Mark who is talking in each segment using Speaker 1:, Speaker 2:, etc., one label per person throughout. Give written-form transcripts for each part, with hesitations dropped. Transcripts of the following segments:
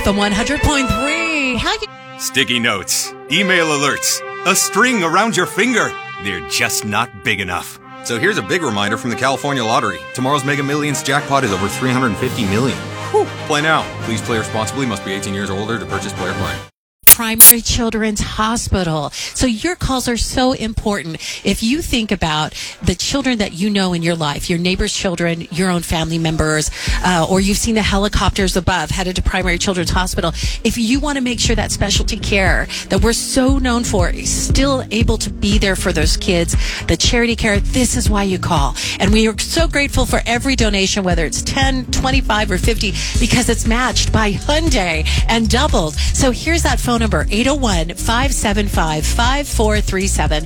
Speaker 1: FM 100.3. How you...
Speaker 2: Sticky notes, email alerts, a string around your finger. They're just not big enough. So here's a big reminder from the California Lottery. Tomorrow's Mega Millions jackpot is over $350 million. Whew. Play now. Please play responsibly. Must be 18 years or older to purchase player play.
Speaker 1: Primary Children's Hospital. So your calls are so important. If you think about the children that you know in your life, your neighbor's children, your own family members, or you've seen the helicopters above headed to Primary Children's Hospital, if you want to make sure that specialty care that we're so known for is still able to be there for those kids, the charity care, this is why you call. And we are so grateful for every donation, whether it's 10, 25, or 50, because it's matched by Hyundai and doubled. So here's that phone number, 801-575-5437,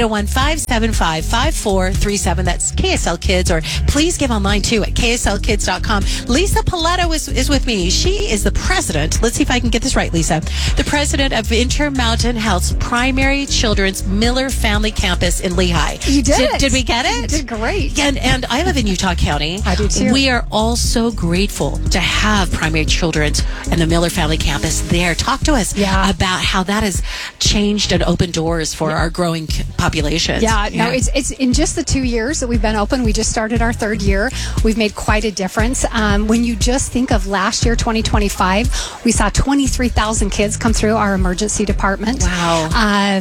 Speaker 1: 801-575-5437. That's KSL Kids, or please give online too at kslkids.com. Lisa Paletto is with me. She is the president. Let's see if I can get this right, Lisa. The president of Intermountain Health's Primary Children's Miller Family Campus in Lehigh.
Speaker 3: You did.
Speaker 1: Did we get it?
Speaker 3: You did great.
Speaker 1: And I live in Utah County.
Speaker 3: I do too.
Speaker 1: We are all so grateful to have Primary Children's and the Miller Family Campus there. Talk to us about how that has changed and opened doors for our growing population.
Speaker 3: No, it's in just the 2 years that we've been open. We just started our third year. We've made quite a difference. When you just think of last year, 2025, we saw 23,000 kids come through our emergency department.
Speaker 1: Wow.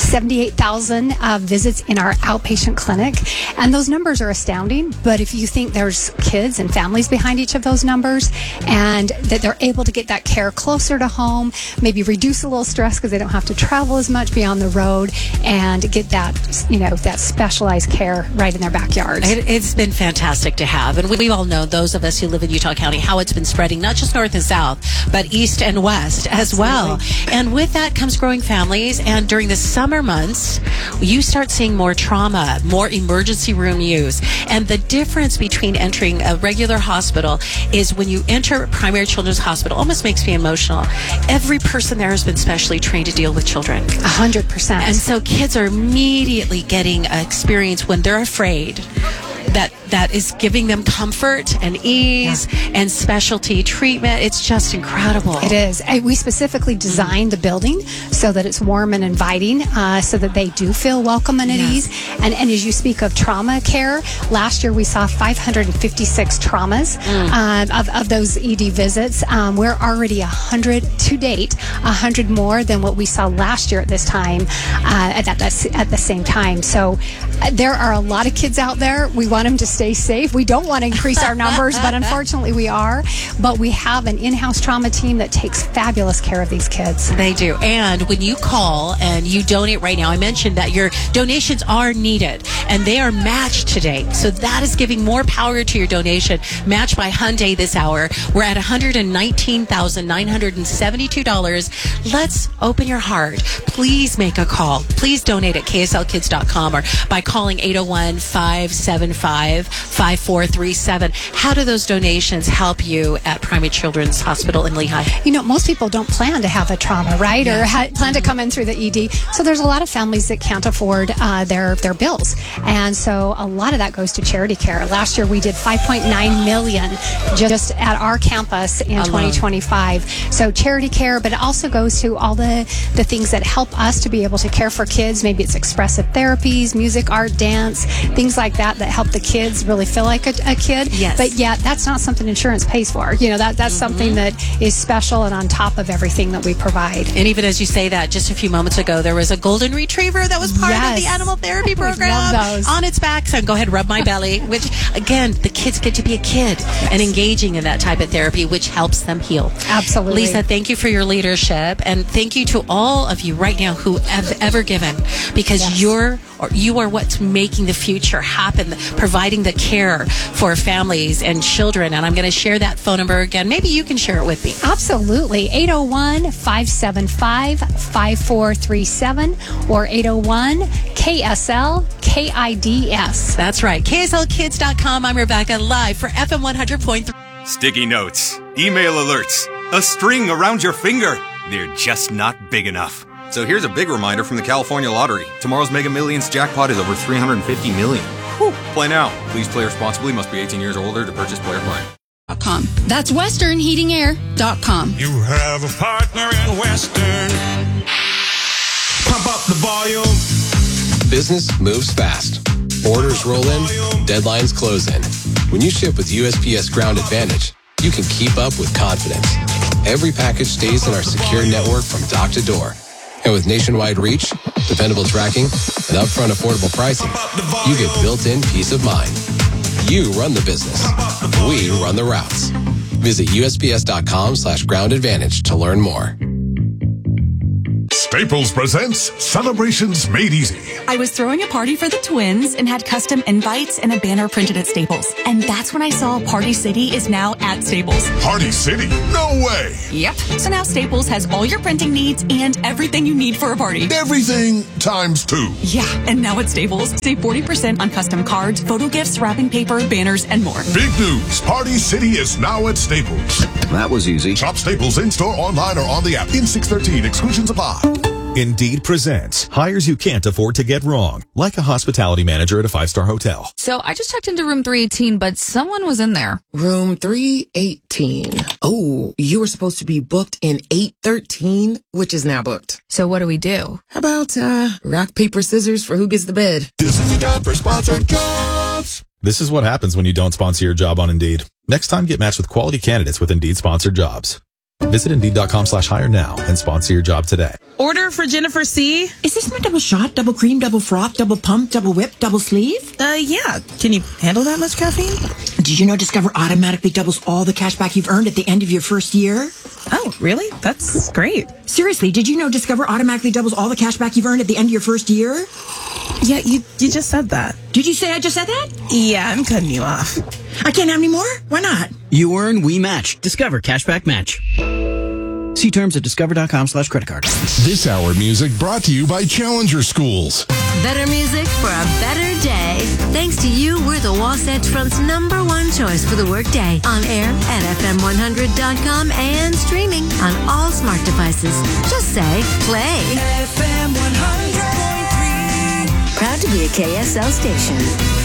Speaker 3: 78,000 visits in our outpatient clinic. And those numbers are astounding. But if you think there's kids and families behind each of those numbers, and that they're able to get that care closer to home, maybe reduce a little stress because they don't have to travel as much, be on the road, and get that, that specialized care right in their backyards.
Speaker 1: It's been fantastic to have. And we all know, those of us who live in Utah County, how it's been spreading, not just north and south, but east and west as well. And with that comes growing families. And during the summer months, you start seeing more trauma, more emergency room use. And the difference between entering a regular hospital is when you enter Primary Children's Hospital, almost makes me emotional. Every person there has been specially trained to deal with children.
Speaker 3: 100%.
Speaker 1: And so kids are immediately getting an experience when they're afraid that is giving them comfort and ease and specialty treatment. It's just incredible.
Speaker 3: It is. We specifically designed the building so that it's warm and inviting, so that they do feel welcome and at ease. And as you speak of trauma care, last year we saw 556 traumas of those ED visits. We're already 100 to date, 100 more than what we saw last year at this time, at the same time. So there are a lot of kids out there. We want them to stay safe. We don't want to increase our numbers, but unfortunately we are. But we have an in-house trauma team that takes fabulous care of these kids.
Speaker 1: They do. And when you call and you donate right now, I mentioned that your donations are needed and they are matched today. So that is giving more power to your donation. Matched by Hyundai this hour. We're at $119,972. Let's open your heart. Please make a call. Please donate at kslkids.com or by calling 801-575-5437. How do those donations help you at Primary Children's Hospital in Lehigh?
Speaker 3: Most people don't plan to have a trauma, right? Or plan to come in through the ED. So there's a lot of families that can't afford their bills. And so a lot of that goes to charity care. Last year we did $5.9 million just at our campus in 2025. So charity care, but it also goes to all the things that help us to be able to care for kids. Maybe it's expressive therapies, music, art, dance, things like that help the kids really feel like a kid.
Speaker 1: Yes.
Speaker 3: But yet that's not something insurance pays for. That's something that is special and on top of everything that we provide.
Speaker 1: And even as you say that, just a few moments ago, there was a golden retriever that was part of the animal therapy program on its back. So go ahead, rub my belly, which again, the kids get to be a kid and engaging in that type of therapy, which helps them heal.
Speaker 3: Absolutely.
Speaker 1: Lisa, thank you for your leadership. And thank you to all of you right now who have ever given, because you are what's making the future happen, providing the care for families and children. And I'm going to share that phone number again. Maybe you can share it with me.
Speaker 3: Absolutely. 801-575-5437 or 801-KSL-KIDS.
Speaker 1: That's right. KSLkids.com. I'm Rebecca, live for FM 100.3.
Speaker 2: Sticky notes, email alerts, a string around your finger. They're just not big enough. So here's a big reminder from the California Lottery. Tomorrow's Mega Millions jackpot is over $350 million. Whew. Play now. Please play responsibly. Must be 18 years or older to purchase player play.
Speaker 4: That's westernheatingair.com.
Speaker 5: You have a partner in Western. Pump up the volume.
Speaker 6: Business moves fast. Orders roll in, deadlines close in. When you ship with USPS Ground Advantage, you can keep up with confidence. Every package stays in our secure network from dock to door. And with nationwide reach, dependable tracking, and upfront affordable pricing, you get built-in peace of mind. You run the business. We run the routes. Visit USPS.com/Ground Advantage to learn more.
Speaker 7: Staples presents Celebrations Made Easy.
Speaker 8: I was throwing a party for the twins and had custom invites and a banner printed at Staples. And that's when I saw Party City is now at Staples.
Speaker 7: Party City? No way!
Speaker 8: Yep. So now Staples has all your printing needs and everything you need for a party.
Speaker 7: Everything times 2.
Speaker 8: Yeah, and now at Staples, save 40% on custom cards, photo gifts, wrapping paper, banners, and more.
Speaker 7: Big news! Party City is now at Staples.
Speaker 9: That was easy.
Speaker 7: Shop Staples in-store, online, or on the app. In 613, exclusions apply.
Speaker 10: Indeed presents hires you can't afford to get wrong, like a hospitality manager at a 5-star hotel.
Speaker 11: So I just checked into room 318, but someone was in there.
Speaker 12: Room 318. Oh, you were supposed to be booked in 813, which is now booked.
Speaker 11: So what do we do?
Speaker 12: How about rock, paper, scissors for who gets the bed?
Speaker 7: This is the time for sponsored jobs.
Speaker 10: This is what happens when you don't sponsor your job on Indeed. Next time, get matched with quality candidates with Indeed sponsored jobs. Visit Indeed.com/hire now and sponsor your job today.
Speaker 13: Order for Jennifer C.
Speaker 14: Is this my double shot, double cream, double froth, double pump, double whip, double sleeve?
Speaker 13: Yeah. Can you handle that much caffeine?
Speaker 14: Did you know Discover automatically doubles all the cash back you've earned at the end of your first year?
Speaker 13: Oh, really? That's great.
Speaker 14: Seriously, did you know Discover automatically doubles all the cash back you've earned at the end of your first year?
Speaker 13: Yeah, you just said that.
Speaker 14: Did you say I just said that?
Speaker 13: Yeah, I'm cutting you off.
Speaker 14: I can't have any more? Why not?
Speaker 15: You earn, we match. Discover Cashback Match. See terms at discover.com/credit card.
Speaker 7: This hour music brought to you by Challenger Schools.
Speaker 16: Better music for a better day. Thanks to you, we're the Wasatch Front's #1 choice for the workday. On air at FM100.com and streaming on all smart devices. Just say, play.
Speaker 17: FM 100.3.
Speaker 16: Proud to be a KSL station.